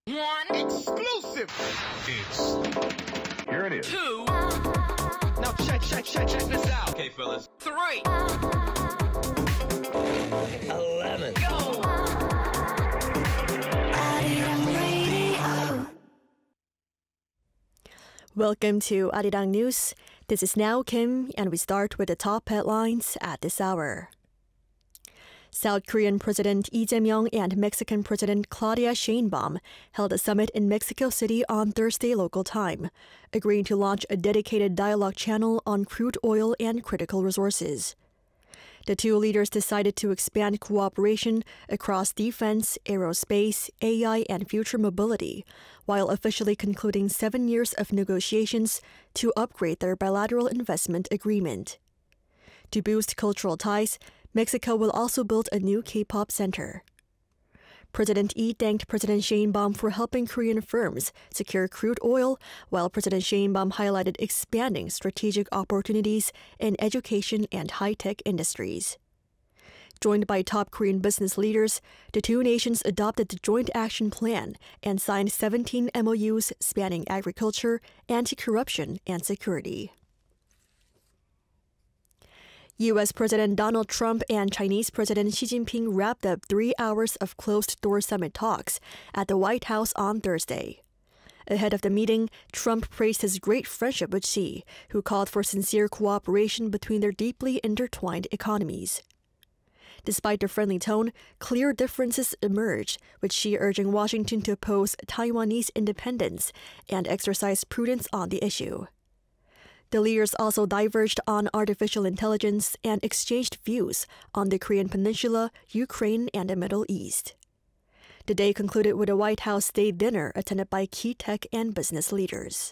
One exclusive. Here it is. Two. Now check this out. Okay, fellas. Three. 11. Go. Welcome to Arirang News. This is Now Kim, and we start with the top headlines at this hour. South Korean President Lee Jae-myung and Mexican President Claudia Sheinbaum held a summit in Mexico City on Thursday local time, agreeing to launch a dedicated dialogue channel on crude oil and critical resources. The two leaders decided to expand cooperation across defense, aerospace, AI, and future mobility, while officially concluding 7 years of negotiations to upgrade their bilateral investment agreement. To boost cultural ties, Mexico will also build a new K-pop center. President Lee thanked President Sheinbaum for helping Korean firms secure crude oil, while President Sheinbaum highlighted expanding strategic opportunities in education and high-tech industries. Joined by top Korean business leaders, the two nations adopted the Joint Action Plan and signed 17 MOUs spanning agriculture, anti-corruption, and security. U.S. President Donald Trump and Chinese President Xi Jinping wrapped up 3 hours of closed-door summit talks at the White House on Thursday. Ahead of the meeting, Trump praised his great friendship with Xi, who called for sincere cooperation between their deeply intertwined economies. Despite the friendly tone, clear differences emerged, with Xi urging Washington to oppose Taiwanese independence and exercise prudence on the issue. The leaders also diverged on artificial intelligence and exchanged views on the Korean Peninsula, Ukraine, and the Middle East. The day concluded with a White House state dinner attended by key tech and business leaders.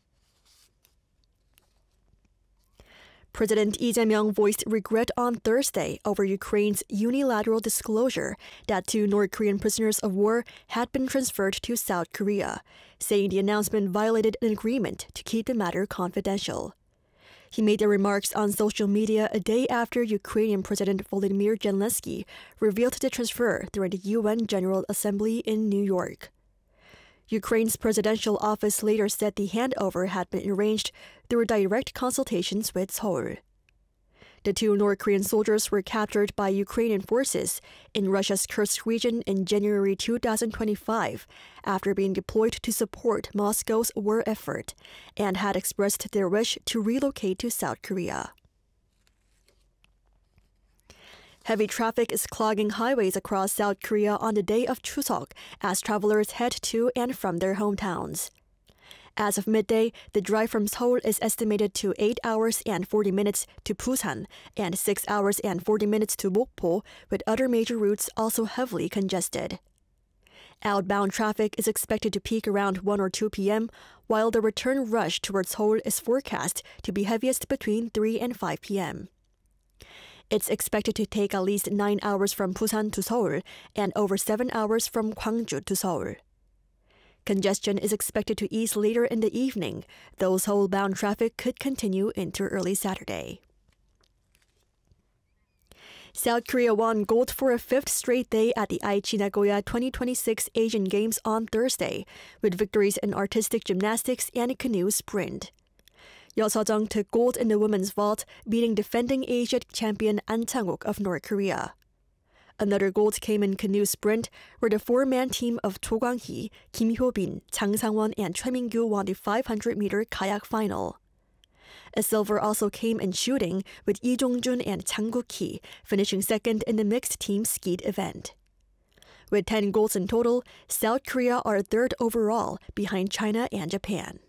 President Lee Jae-myung voiced regret on Thursday over Ukraine's unilateral disclosure that 2 North Korean prisoners of war had been transferred to South Korea, saying the announcement violated an agreement to keep the matter confidential. He made the remarks on social media a day after Ukrainian President Volodymyr Zelensky revealed the transfer during the UN General Assembly in New York. Ukraine's presidential office later said the handover had been arranged through direct consultations with Seoul. The 2 North Korean soldiers were captured by Ukrainian forces in Russia's Kursk region in January 2025 after being deployed to support Moscow's war effort and had expressed their wish to relocate to South Korea. Heavy traffic is clogging highways across South Korea on the day of Chuseok as travelers head to and from their hometowns. As of midday, the drive from Seoul is estimated to 8 hours and 40 minutes to Busan and 6 hours and 40 minutes to Mokpo, with other major routes also heavily congested. Outbound traffic is expected to peak around 1 or 2 p.m., while the return rush towards Seoul is forecast to be heaviest between 3 and 5 p.m. It's expected to take at least 9 hours from Busan to Seoul and over 7 hours from Gwangju to Seoul. Congestion is expected to ease later in the evening, though Seoul-bound traffic could continue into early Saturday. South Korea won gold for a 5th straight day at the Aichi Nagoya 2026 Asian Games on Thursday, with victories in artistic gymnastics and canoe sprint. Yeoseo-jung took gold in the women's vault, beating defending Asia champion An Chang-wook of North Korea. Another gold came in canoe sprint, where the 4-man team of Cho Kwang-hee, Kim Hyo-bin, Chang Sang-won, and Choi Min-gyu won the 500-meter kayak final. A silver also came in shooting, with Lee Jong-jun and Chang Guk-hee finishing second in the mixed team skeet event. With 10 golds in total, South Korea are 3rd overall, behind China and Japan.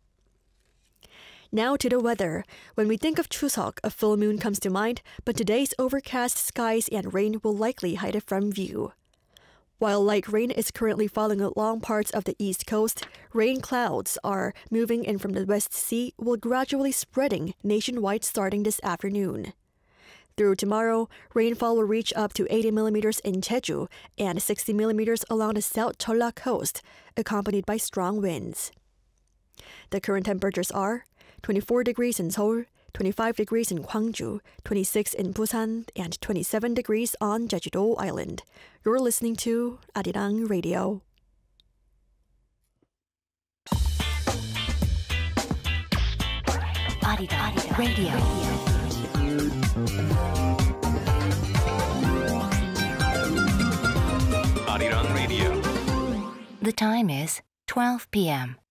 Now to the weather. When we think of Chuseok, a full moon comes to mind, but today's overcast skies and rain will likely hide it from view. While light rain is currently falling along parts of the east coast, rain clouds are moving in from the West Sea will gradually spreading nationwide starting this afternoon. Through tomorrow, rainfall will reach up to 80 millimeters in Jeju and 60 millimeters along the South Jeolla coast, accompanied by strong winds. The current temperatures are 24 degrees in Seoul, 25 degrees in Gwangju, 26 in Busan, and 27 degrees on Jeju-do Island. You're listening to Arirang Radio. Arirang Radio. Arirang Radio. The time is 12 p.m.